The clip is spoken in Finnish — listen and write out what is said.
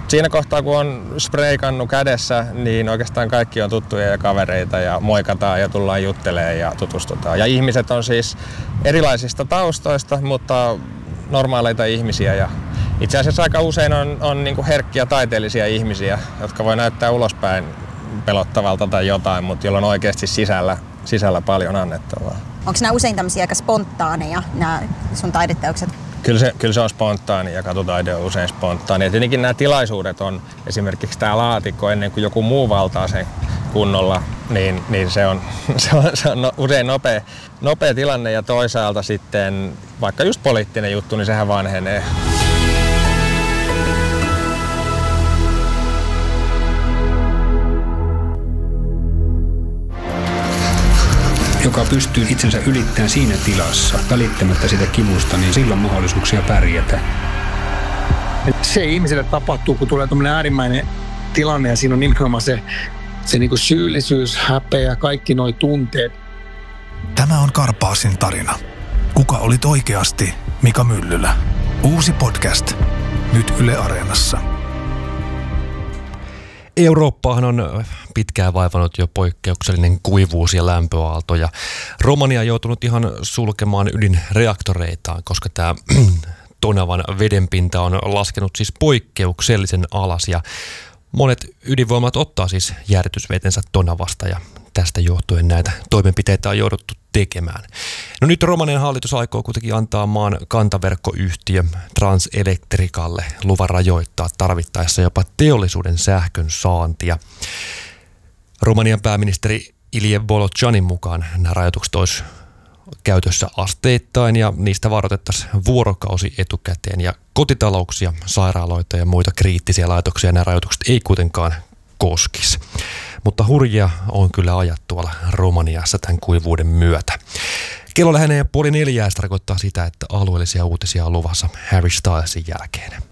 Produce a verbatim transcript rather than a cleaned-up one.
siinä kohtaa, kun on spreikannu kädessä, niin oikeastaan kaikki on tuttuja ja kavereita ja moikataan ja tullaan juttelemaan ja tutustutaan. Ja ihmiset on siis erilaisista taustoista, mutta normaaleita ihmisiä. Ja itse asiassa aika usein on, on niin kuin herkkiä taiteellisia ihmisiä, jotka voi näyttää ulospäin pelottavalta tai jotain, mutta jolla on oikeasti sisällä, sisällä paljon annettavaa. Onko nämä usein tämmöisiä aika spontaaneja, nämä sun taideteokset? Kyllä se, kyllä se on spontaani ja katutaide on usein spontaani. Ja tietenkin nämä tilaisuudet on, esimerkiksi tämä laatikko ennen kuin joku muu valtaa sen kunnolla, niin, niin se on, se on, se on usein nopea, nopea tilanne ja toisaalta sitten vaikka just poliittinen juttu, niin sehän vanhenee. Joka pystyy itsensä ylittämään siinä tilassa, välittämättä sitä kivusta, niin sillä on mahdollisuuksia pärjätä. Se ihmiselle tapahtuu, kun tulee tämmöinen äärimmäinen tilanne ja siinä on nimenomaan se, se niinku syyllisyys, häpeä, kaikki nuo tunteet. Tämä on Karpaasin tarina. Kuka olit oikeasti Mika Myllylä? Uusi podcast. Nyt Yle Areenassa. Eurooppaahan on pitkään vaivannut jo poikkeuksellinen kuivuus ja lämpöaalto ja Romania on joutunut ihan sulkemaan ydinreaktoreitaan, koska tämä Tonavan vedenpinta on laskenut siis poikkeuksellisen alas ja monet ydinvoimat ottaa siis jäähdytysvetensä Tonavasta ja tästä johtuen näitä toimenpiteitä on jouduttu tekemään. No nyt Romanian hallitus aikoo kuitenkin antaa maan kantaverkkoyhtiö Transelectricalle luvan rajoittaa tarvittaessa jopa teollisuuden sähkön saantia. Romanian pääministeri Ilie Volochanin mukaan nämä rajoitukset olisi käytössä asteittain ja niistä varoitettaisiin vuorokausi etukäteen ja kotitalouksia, sairaaloita ja muita kriittisiä laitoksia nämä rajoitukset ei kuitenkaan koskisi. Mutta hurjia on kyllä ajat tuolla Romaniassa tämän kuivuuden myötä. Kello lähenee puoli neljää, se tarkoittaa sitä, että alueellisia uutisia on luvassa Harry Stylesin jälkeen.